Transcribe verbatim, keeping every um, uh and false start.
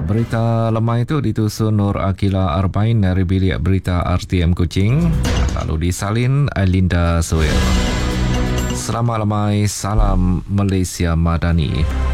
Berita lemah itu ditusun Nur Akila Arba'in dari bilik berita R T M Kuching, lalu disalin Alinda Soel. Selamat lemai, salam Malaysia Madani.